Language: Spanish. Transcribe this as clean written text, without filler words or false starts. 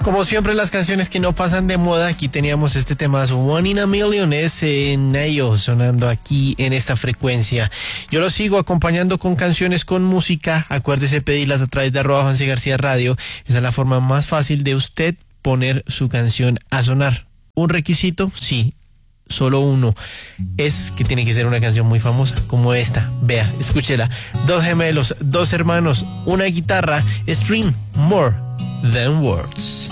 Como siempre, las canciones que no pasan de moda. Aquí teníamos este tema, One in a Million, es Nayo, sonando aquí en esta frecuencia. Yo lo sigo acompañando con canciones con música. Acuérdese pedirlas a través de @Juanse García Radio. Esa es la forma más fácil de usted poner su canción a sonar. ¿Un requisito? Sí, solo uno. Es que tiene que ser una canción muy famosa, como esta. Vea, escúchela. Dos gemelos, dos hermanos, una guitarra. Stream More Than Words.